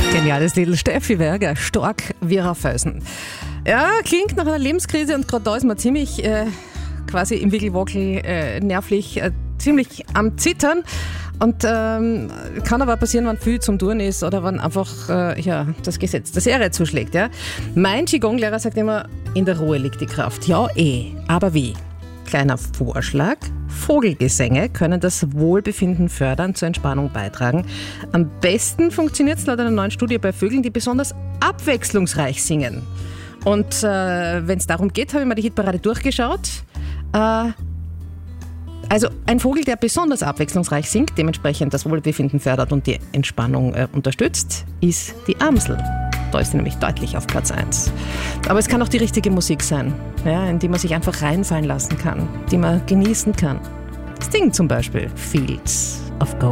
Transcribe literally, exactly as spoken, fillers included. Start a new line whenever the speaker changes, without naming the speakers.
Geniales Titel. Steffi Berger, Stork Wirraffelsen. Ja, klingt nach einer Lebenskrise und gerade da ist man ziemlich äh, quasi im Wickelwackel äh, nervlich, äh, ziemlich am Zittern. Und ähm, kann aber passieren, wenn viel zum Tun ist oder wenn einfach äh, ja, das Gesetz der Serie zuschlägt. Ja? Mein Qigong-Lehrer sagt immer, in der Ruhe liegt die Kraft. Ja eh, aber wie? Kleiner Vorschlag. Vogelgesänge können das Wohlbefinden fördern, zur Entspannung beitragen. Am besten funktioniert es laut einer neuen Studie bei Vögeln, die besonders abwechslungsreich singen. Und äh, wenn es darum geht, habe ich mir die Hitparade durchgeschaut. Äh, also ein Vogel, der besonders abwechslungsreich singt, dementsprechend das Wohlbefinden fördert und die Entspannung äh, unterstützt, ist die Amsel. Da ist sie nämlich deutlich auf Platz eins. Aber es kann auch die richtige Musik sein, ja, in die man sich einfach reinfallen lassen kann, die man genießen kann. Sting zum Beispiel, Fields of Gold.